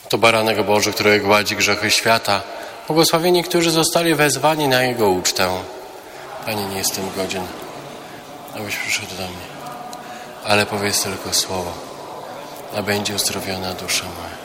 To baranek Boży, który gładzi grzechy świata. Błogosławieni, którzy zostali wezwani na Jego ucztę. Panie, nie jestem godzien, abyś przyszedł do mnie, ale powiedz tylko słowo, a będzie uzdrowiona dusza moja.